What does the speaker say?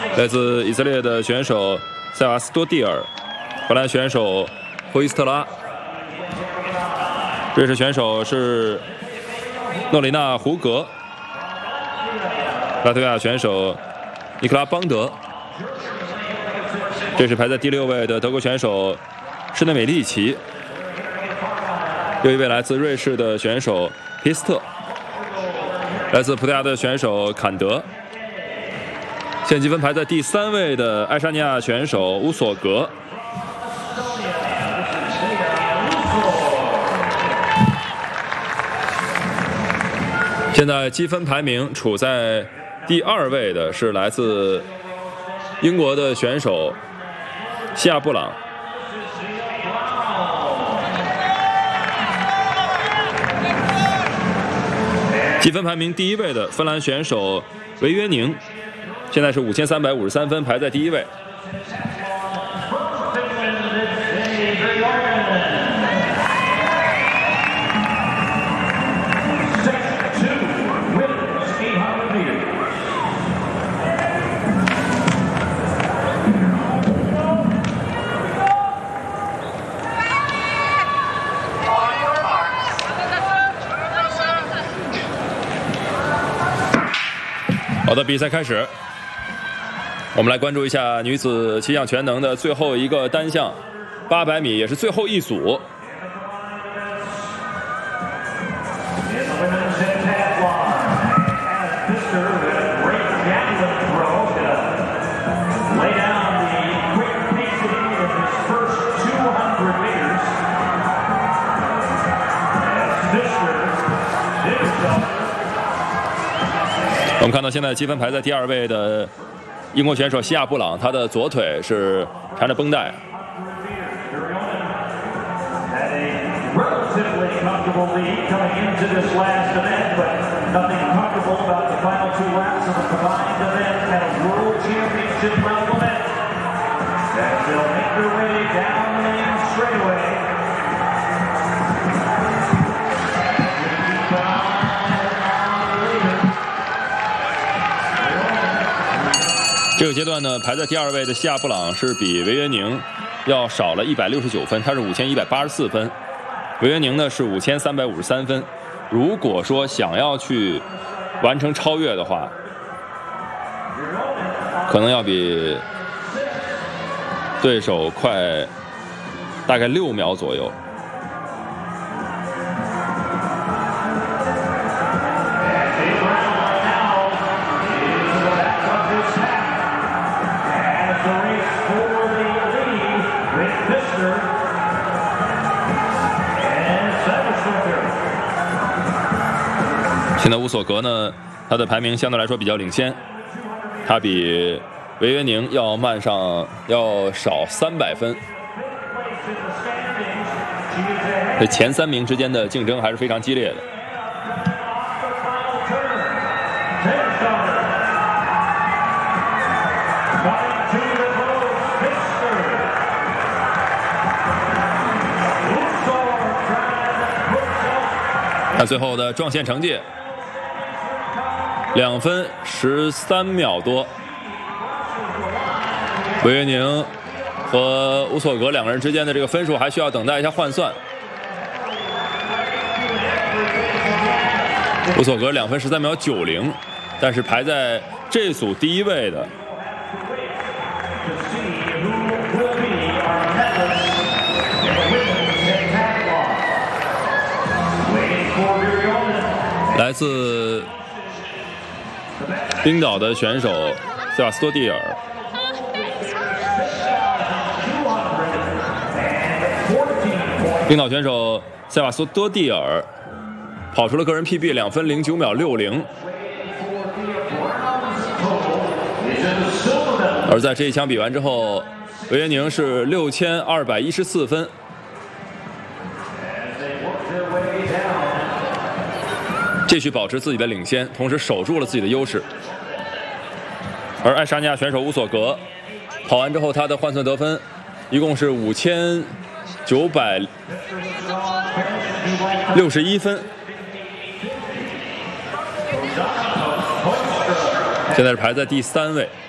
来自以色列的选手塞瓦斯多蒂尔，荷兰选手霍伊斯特拉，瑞士选手是诺里纳·胡格，拉脱维亚选手尼克拉·邦德。这是排在第6位的德国选手施内美利奇，又一位来自瑞士的选手皮斯特，来自葡萄牙的选手坎德。现积分排在第3位的爱沙尼亚选手乌索格。现在积分排名处在第2位的是来自英国的选手西亚布朗。积分排名第1位的芬兰选手维约宁，现在是5353分，排在第1位。好的，比赛开始，我们来关注一下女子骑项全能的最后一个单项，800米，也是最后一组。我们看到现在积分排在第2位的英国选手西亚布朗，他的左腿是缠着绷带。这个阶段呢，排在第2位的西亚布朗是比维约宁要少了169分，他是5184分，维约宁呢是5353分。如果说想要去完成超越的话，可能要比对手快大概6秒左右。现在乌索格呢，他的排名相对来说比较领先，他比维约宁要少300分。这前3名之间的竞争还是非常激烈的。看最后的撞线成绩，2分13秒多。维约宁和乌索格2个人之间的这个分数还需要等待一下换算。乌索格2分13秒90，但是排在这组第1位的来自冰岛的选手塞瓦斯多蒂尔。冰岛选手塞瓦斯多蒂尔跑出了个人 PB 2分09秒60，而在这一枪比完之后，维约宁是6214分。继续保持自己的领先，同时守住了自己的优势。而爱沙尼亚选手乌索格跑完之后，他的换算得分一共是5961分，现在是排在第3位。